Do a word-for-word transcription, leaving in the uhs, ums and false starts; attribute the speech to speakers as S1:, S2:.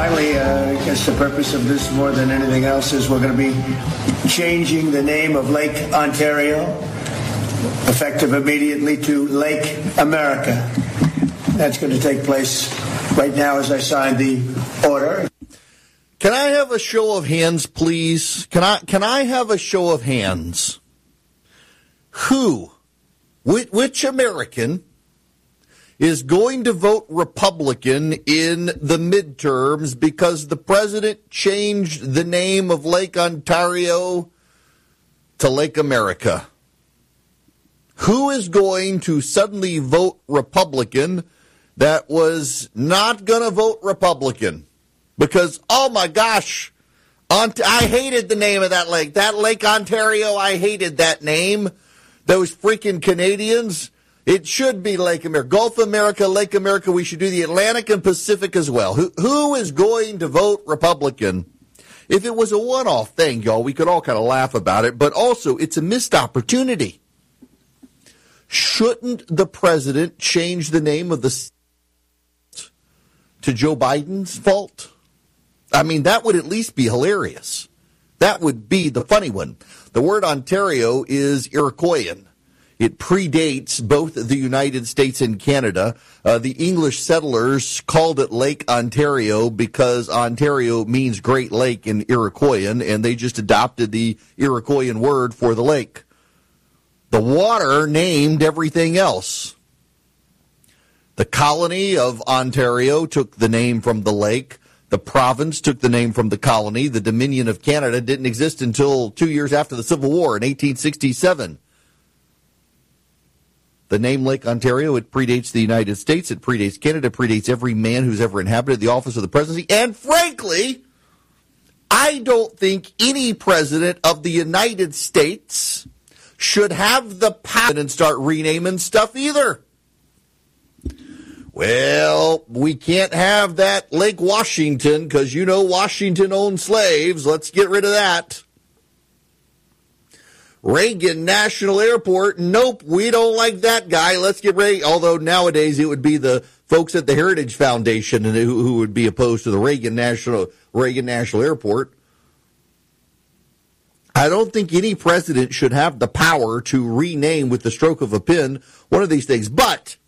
S1: finally, uh, I guess the purpose of this more than anything else is we're going to be changing the name of Lake Ontario, effective immediately, to Lake America. That's going to take place right now as I sign the order.
S2: Can I have a show of hands, please? Can I can I have a show of hands? Who, which, which American is going to vote Republican in the midterms because the president changed the name of Lake Ontario to Lake America? Who is going to suddenly vote Republican that was not going to vote Republican? Because, oh my gosh, Ont- I hated the name of that lake. That Lake Ontario, I hated that name. Those freaking Canadians. It should be Lake America. Gulf America, Lake America, we should do the Atlantic and Pacific as well. Who, who is going to vote Republican? If it was a one-off thing, y'all, we could all kind of laugh about it, but also it's a missed opportunity. Shouldn't the president change the name of the state to Joe Biden's fault? I mean, that would at least be hilarious. That would be the funny one. The word Ontario is Iroquoian. It predates both the United States and Canada. Uh, the English settlers called it Lake Ontario because Ontario means Great Lake in Iroquoian, and they just adopted the Iroquoian word for the lake. The water named everything else. The colony of Ontario took the name from the lake. The province took the name from the colony. The Dominion of Canada didn't exist until two years after the Civil War in eighteen sixty-seven. The name Lake Ontario, it predates the United States, it predates Canada, it predates every man who's ever inhabited the office of the presidency. And frankly, I don't think any president of the United States should have the power and start renaming stuff either. Well, we can't have that Lake Washington because, you know, Washington owned slaves. Let's get rid of that. Reagan National Airport. Nope, we don't like that guy. Let's get rid. Although nowadays it would be the folks at the Heritage Foundation who, who would be opposed to the Reagan National Reagan National Airport. I don't think any president should have the power to rename with the stroke of a pen one of these things. But